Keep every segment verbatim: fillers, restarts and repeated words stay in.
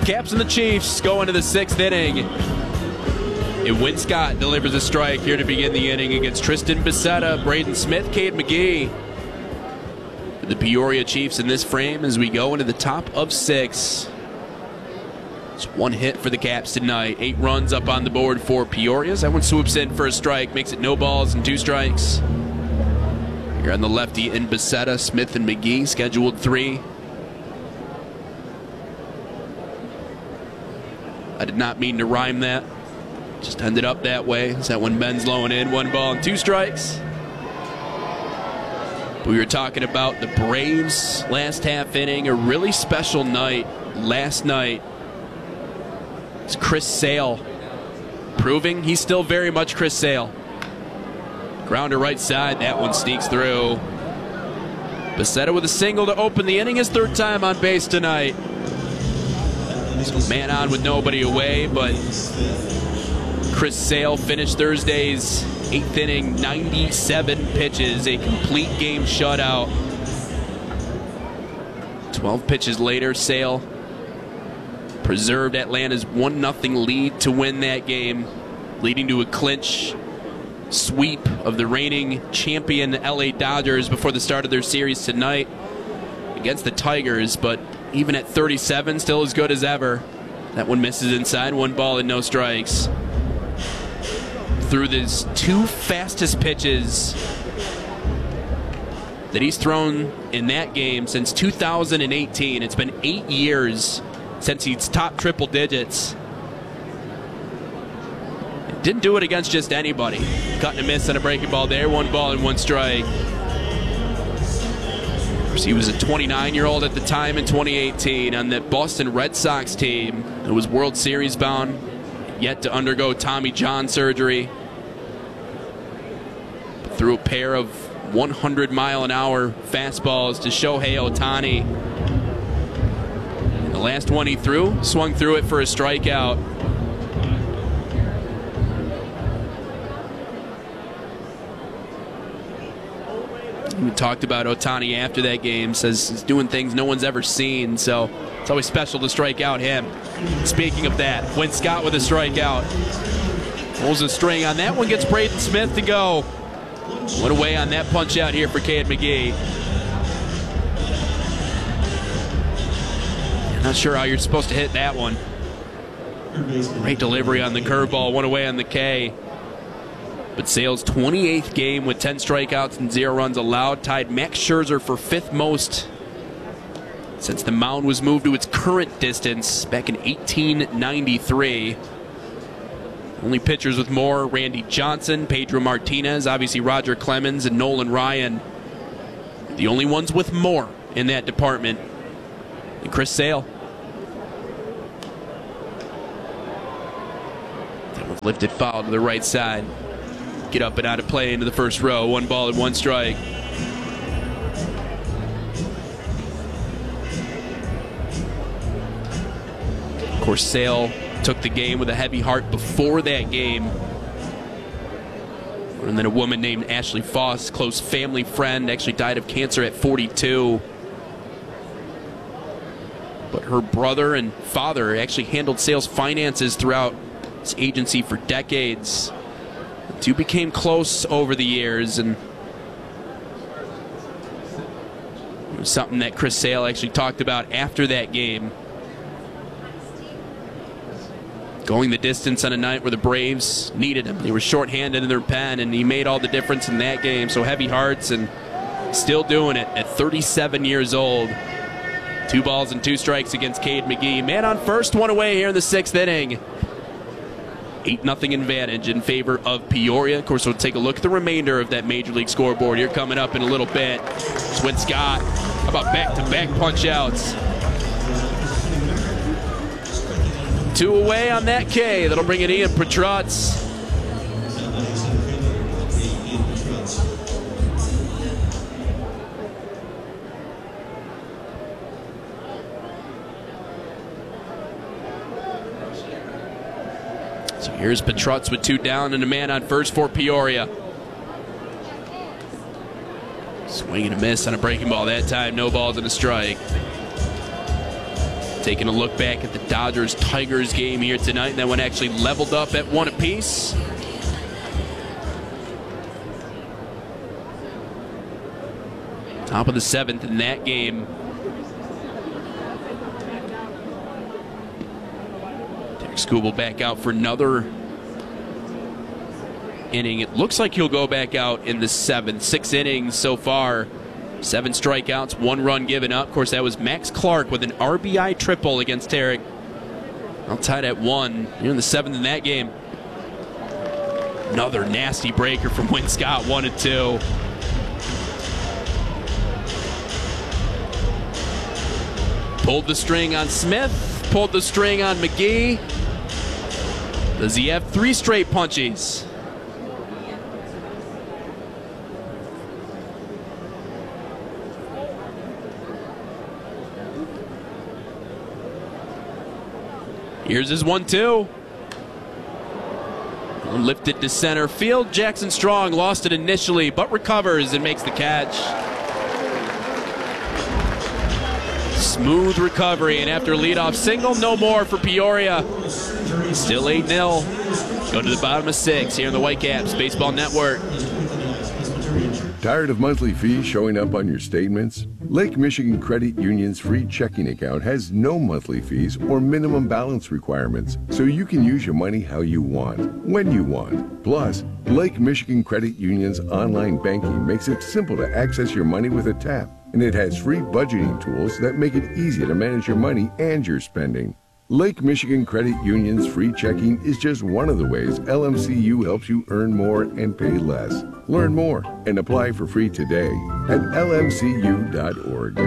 Caps and the Chiefs go into the sixth inning. And Win Scott delivers a strike here to begin the inning against Tristan Becerra, Braden Smith, Cade McGee. For the Peoria Chiefs in this frame as we go into the top of six. It's one hit for the Caps tonight. Eight runs up on the board for Peoria. That one swoops in for a strike, makes it no balls and two strikes. Here on the lefty in Becerra, Smith and McGee scheduled three. I did not mean to rhyme that. Just ended up that way. Is that when Ben's low and in? One ball and two strikes. We were talking about the Braves last half inning. A really special night last night. It's Chris Sale proving he's still very much Chris Sale. Grounder right side. That one sneaks through. Becerra with a single to open the inning. His third time on base tonight. So man on with nobody away, but Chris Sale finished Thursday's eighth inning, ninety-seven pitches, a complete game shutout. twelve pitches later, Sale preserved Atlanta's one nothing lead to win that game, leading to a clinch sweep of the reigning champion L A Dodgers before the start of their series tonight against the Tigers. But even at thirty-seven, still as good as ever. That one misses inside, one ball and no strikes. Through his two fastest pitches that he's thrown in that game since two thousand eighteen. It's been eight years since he's topped triple digits. Didn't do it against just anybody. Cut and a miss on a breaking ball there. One ball and one strike. Of course, he was a twenty-nine-year-old at the time in twenty eighteen on that Boston Red Sox team that was World Series bound, yet to undergo Tommy John surgery. Threw a pair of one hundred mile an hour fastballs to Shohei Ohtani. And the last one he threw, swung through it for a strikeout. We talked about Ohtani after that game, says he's doing things no one's ever seen, so it's always special to strike out him. Speaking of that, Win Scott with a strikeout. Pulls a string on that one, gets Braden Smith to go. One away on that punch out here for Cade McGee. Not sure how you're supposed to hit that one. Great delivery on the curveball, one away on the K. But Sale's twenty-eighth game with ten strikeouts and zero runs allowed tied Max Scherzer for fifth most since the mound was moved to its current distance back in eighteen ninety-three. Only pitchers with more: Randy Johnson, Pedro Martinez, obviously Roger Clemens, and Nolan Ryan. The only ones with more in that department. And Chris Sale. That was lifted foul to the right side. Get up and out of play into the first row. One ball and one strike. Of course, Sale took the game with a heavy heart before that game. And then a woman named Ashley Foss, close family friend, actually died of cancer at forty-two. But her brother and father actually handled Sale's finances throughout his agency for decades. The two became close over the years, and it was something that Chris Sale actually talked about after that game. Going the distance on a night where the Braves needed him. They were shorthanded in their pen, and he made all the difference in that game. So heavy hearts, and still doing it at thirty-seven years old. Two balls and two strikes against Cade McGee. Man on first, one away here in the sixth inning. eight nothing advantage in favor of Peoria. Of course, we'll take a look at the remainder of that Major League scoreboard here coming up in a little bit. Win Scott, how about back-to-back punch-outs? Two away on that K. That'll bring in Ian Petrotz. So here's Petrotz with two down and a man on first for Peoria. Swing and a miss on a breaking ball that time. No balls and a strike. Taking a look back at the Dodgers-Tigers game here tonight, and that one actually leveled up at one apiece. Top of the seventh in that game. Derek Skubal back out for another inning. It looks like he'll go back out in the seventh. Six innings so far. Seven strikeouts, one run given up. Of course, that was Max Clark with an R B I triple against Tarek. All tied at one. You're in the seventh in that game. Another nasty breaker from Win Scott, one and two. Pulled the string on Smith, pulled the string on McGee. Does he have three straight punchies? Here's his one two. Lifted to center field. Jackson Strong lost it initially, but recovers and makes the catch. Smooth recovery, and after a leadoff single, no more for Peoria. Still eight nil. Go to the bottom of six here in the Whitecaps Baseball Network. Tired of monthly fees showing up on your statements? Lake Michigan Credit Union's free checking account has no monthly fees or minimum balance requirements, so you can use your money how you want, when you want. Plus, Lake Michigan Credit Union's online banking makes it simple to access your money with a tap, and it has free budgeting tools that make it easy to manage your money and your spending. Lake Michigan Credit Union's free checking is just one of the ways L M C U helps you earn more and pay less. Learn more and apply for free today at L M C U dot org.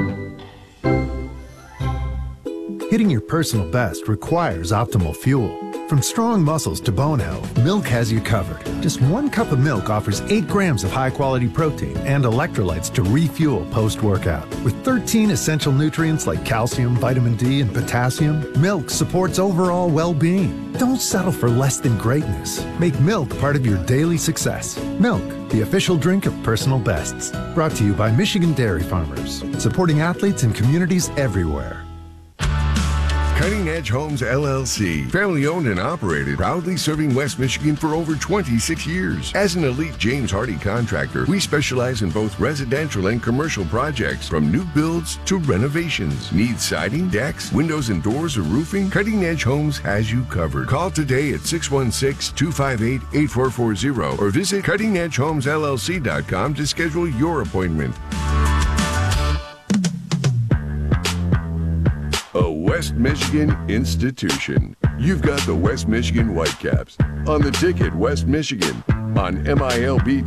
Hitting your personal best requires optimal fuel. From strong muscles to bone health, Milk has you covered. Just one cup of milk offers eight grams of high-quality protein and electrolytes to refuel post-workout. With thirteen essential nutrients like calcium, vitamin D, and potassium, Milk supports overall well-being. Don't settle for less than greatness. Make Milk part of your daily success. Milk, the official drink of personal bests. Brought to you by Michigan Dairy Farmers, supporting athletes and communities everywhere. Cutting Edge Homes, L L C, family owned and operated, proudly serving West Michigan for over twenty-six years. As an elite James Hardy contractor, we specialize in both residential and commercial projects, from new builds to renovations. Need siding, decks, windows and doors, or roofing? Cutting Edge Homes has you covered. Call today at six one six, two five eight, eight four four zero or visit cutting edge homes L L C dot com to schedule your appointment. A West Michigan institution. You've got the West Michigan Whitecaps on the ticket West Michigan on M I L B